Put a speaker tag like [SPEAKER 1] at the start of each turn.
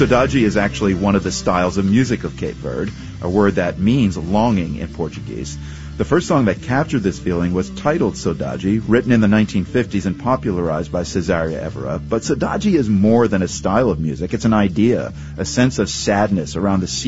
[SPEAKER 1] Saudade is actually one of the styles of music of Cape Verde, a word that means longing in Portuguese. The first song that captured this feeling was titled Saudade, written in the 1950s and popularized by Cesaria Evora. But Saudade is more than a style of music. It's an idea, a sense of sadness around the